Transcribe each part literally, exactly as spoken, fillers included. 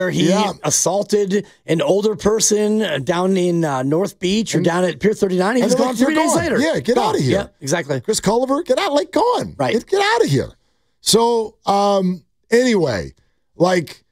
he yeah. assaulted an older person down in uh, North Beach or and, down at Pier thirty-nine. He was gone like, three days gone. later. Yeah, get gone. out of here. Yeah, exactly. Chris Culliver, get out, like, gone. Right. Get, get out of here. So, um, anyway, like,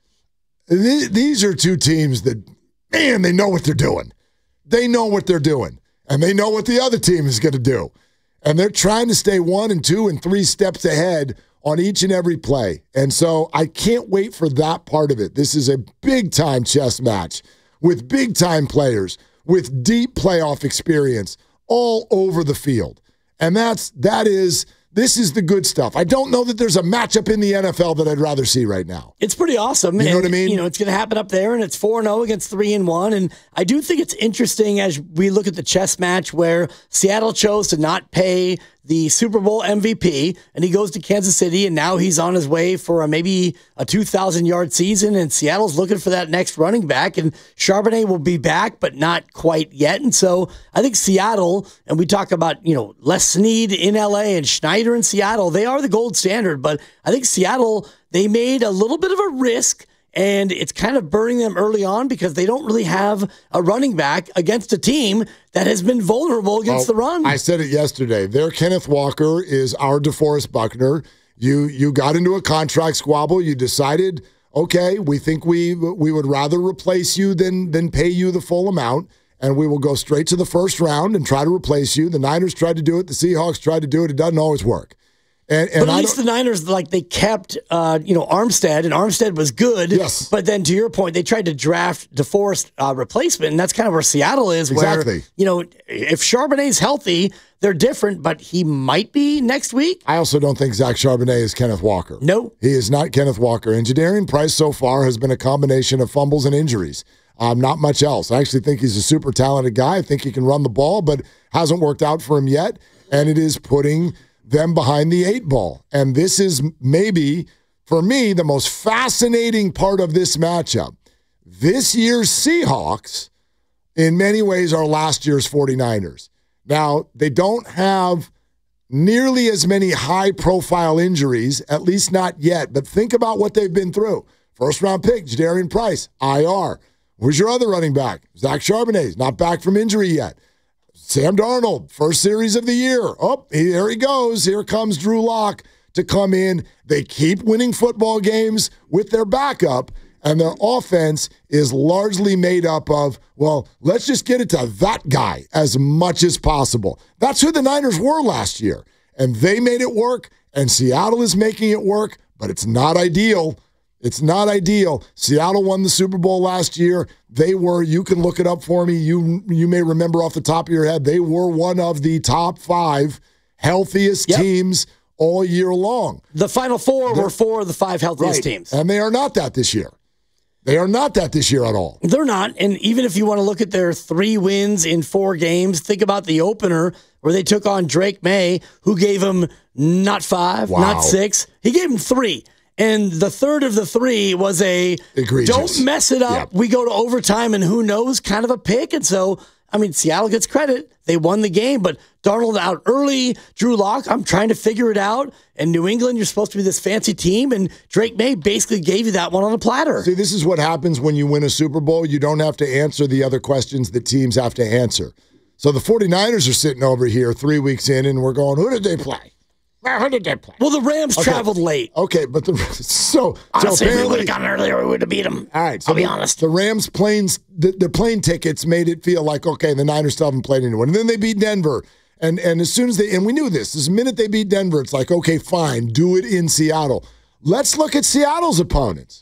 th- these are two teams that, man, they know what they're doing. They know what they're doing. And they know what the other team is going to do. And they're trying to stay one and two and three steps ahead on each and every play. And so I can't wait for that part of it. This is a big-time chess match with big-time players, with deep playoff experience all over the field. And that's, that is, this is the good stuff. I don't know that there's a matchup in the N F L that I'd rather see right now. It's pretty awesome. You know and, what I mean? You know, it's going to happen up there, and it's four and oh against three and one. And I do think it's interesting as we look at the chess match where Seattle chose to not pay the Super Bowl M V P, and he goes to Kansas City, and now he's on his way for a, maybe a two thousand yard season, and Seattle's looking for that next running back, and Charbonnet will be back, but not quite yet. And so I think Seattle, and we talk about, you know, Les Snead in L A and Schneider in Seattle, they are the gold standard, but I think Seattle, they made a little bit of a risk, and it's kind of burning them early on because they don't really have a running back against a team that has been vulnerable against well, the run. I said it yesterday. Their Kenneth Walker is our DeForest Buckner. You you got into a contract squabble. You decided, okay, we think we we would rather replace you than than pay you the full amount, and we will go straight to the first round and try to replace you. The Niners tried to do it. The Seahawks tried to do it. It doesn't always work. And, and but at least the Niners, like, they kept, uh, you know, Armstead, and Armstead was good. Yes. But then, to your point, they tried to draft DeForest uh, replacement, and that's kind of where Seattle is. Where, exactly. You know, if Charbonnet's healthy, they're different, but he might be next week. I also don't think Zach Charbonnet is Kenneth Walker. No. He is not Kenneth Walker. And Jadarian Price so far has been a combination of fumbles and injuries. Um, not much else. I actually think he's a super talented guy. I think he can run the ball, but hasn't worked out for him yet. And it is putting them behind the eight ball. And this is maybe, for me, the most fascinating part of this matchup. This year's Seahawks, in many ways, are last year's 49ers. Now, they don't have nearly as many high-profile injuries, at least not yet, but think about what they've been through. First-round pick, Jadarian Price, I R. Where's your other running back? Zach Charbonnet, not back from injury yet. Sam Darnold, first series of the year. Oh, here he goes. Here comes Drew Lock to come in. They keep winning football games with their backup, and their offense is largely made up of, well, let's just get it to that guy as much as possible. That's who the Niners were last year, and they made it work, and Seattle is making it work, but it's not ideal. It's not ideal. Seattle won the Super Bowl last year. They were, you can look it up for me, you you may remember off the top of your head, they were one of the top five healthiest yep. teams all year long. The Final four They're, were four of the five healthiest right. teams. And they are not that this year. They are not that this year at all. They're not. And even if you want to look at their three wins in four games, think about the opener where they took on Drake May, who gave them not five, wow. not six. He gave them three. And the third of the three was a Egregious. Don't mess it up. Yep. We go to overtime and who knows, kind of a pick. And so, I mean, Seattle gets credit. They won the game, but Darnold out early. Drew Lock, I'm trying to figure it out. And New England, you're supposed to be this fancy team. And Drake May basically gave you that one on a platter. See, this is what happens when you win a Super Bowl. You don't have to answer the other questions that teams have to answer. So the 49ers are sitting over here three weeks in, and we're going, who did they play? Who did they play? Well, the Rams okay. traveled late. Okay, but the so, Honestly, so apparently, if we would have gotten earlier, we would have beat them. All right, so I'll be the, honest. The Rams planes, the, the plane tickets made it feel like, okay, the Niners still haven't played anyone. And then they beat Denver. And and as soon as they, and we knew this, the minute they beat Denver, it's like, okay, fine, do it in Seattle. Let's look at Seattle's opponents.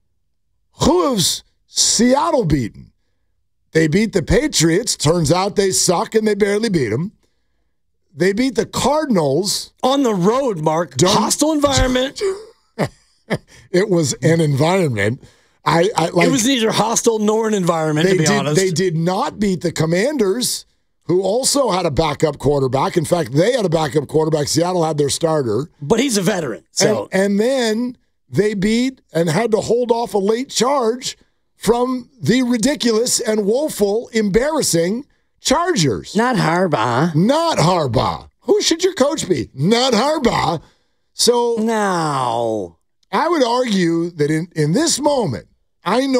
Who has Seattle beaten? They beat the Patriots. Turns out they suck and they barely beat them. They beat the Cardinals. On the road, Mark. Don't, Hostile environment. It was an environment. I, I like, It was neither hostile nor an environment, they to be did, honest. They did not beat the Commanders, who also had a backup quarterback. In fact, they had a backup quarterback. Seattle had their starter. But he's a veteran. So. And, and then they beat and had to hold off a late charge from the ridiculous and woeful, embarrassing Chargers. Not Harbaugh. Not Harbaugh. Who should your coach be? Not Harbaugh. So no. I would argue that in, in this moment, I know.